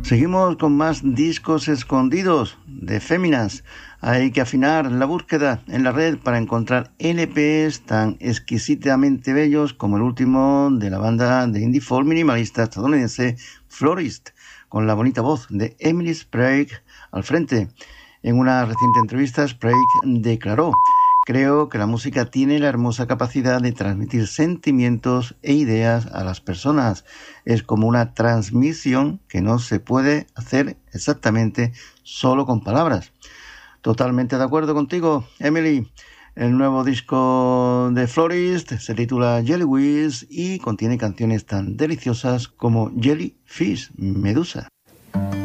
Seguimos con más discos escondidos de Féminas. Hay que afinar la búsqueda en la red para encontrar LPs tan exquisitamente bellos como el último de la banda de indie folk minimalista estadounidense Florist, con la bonita voz de Emily Sprague al frente. En una reciente entrevista, Sprague declaró: "Creo que la música tiene la hermosa capacidad de transmitir sentimientos e ideas a las personas. Es como una transmisión que no se puede hacer exactamente solo con palabras". Totalmente de acuerdo contigo, Emily. El nuevo disco de Florist se titula Jellyfish y contiene canciones tan deliciosas como Jellyfish, Medusa.